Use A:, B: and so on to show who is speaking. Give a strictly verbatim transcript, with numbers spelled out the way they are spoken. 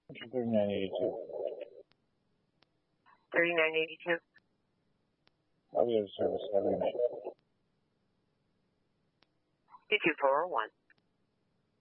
A: thirty-nine eighty-two.
B: thirty-nine eighty-two.
A: I'll be out of service every night.
B: two two four oh one.